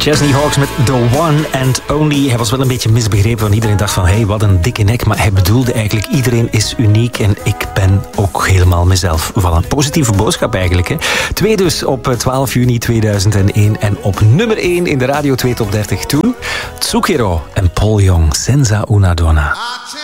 Chesney Hawkes met The One and Only. Hij was wel een beetje misbegrepen, want iedereen dacht van hey, wat een dikke nek. Maar hij bedoelde eigenlijk, iedereen is uniek en ik ben ook helemaal mezelf. Wel een positieve boodschap eigenlijk. Hè? 2 dus op 12 juni 2001 en op nummer 1 in de Radio 2 Top 30 toen. Zucchero en Paul Young, Senza una donna.